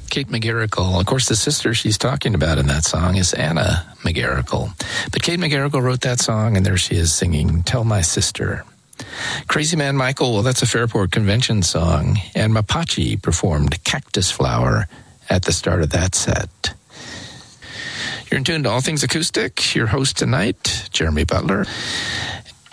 Kate McGarrigle. Of course, the sister she's talking about in that song is Anna McGarrigle. But Kate McGarrigle wrote that song, and there she is singing Tell My Sister. Crazy Man Michael, well, that's a Fairport Convention song. And Mapache performed Cactus Flower at the start of that set. You're in tune to All Things Acoustic. Your host tonight, Jeremy Butler.